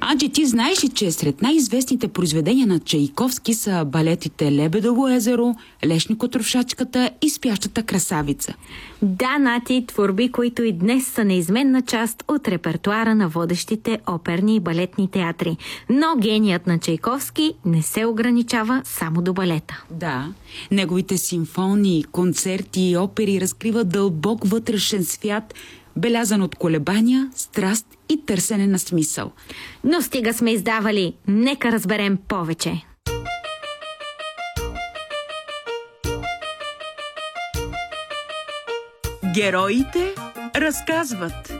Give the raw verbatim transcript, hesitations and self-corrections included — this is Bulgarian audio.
Анджи, ти знаеш ли, че сред най-известните произведения на Чайковски са балетите Лебедово езеро, Лешникотрошачката и Спящата красавица? Да, Нати, творби, които и днес са неизменна част от репертуара на водещите оперни и балетни театри. Но геният на Чайковски не се ограничава само до балета. Да, неговите симфонии, концерти и опери разкриват дълбок вътрешен свят, белязан от колебания, страст и търсене на смисъл. Но стига сме издавали, нека разберем повече. Героите разказват.